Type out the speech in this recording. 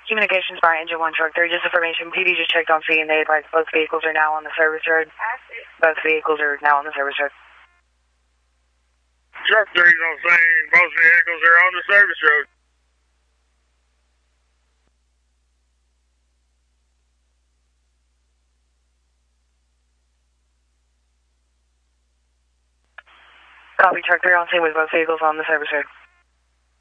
Communications by Engine 1 Truck 3, just information. PD just checked on scene. They advised both vehicles are now on the service road. Both vehicles are now on the service road. Truck 3's on scene. Both vehicles are on the service road. Copy, Truck 3 on scene with both vehicles on the service road.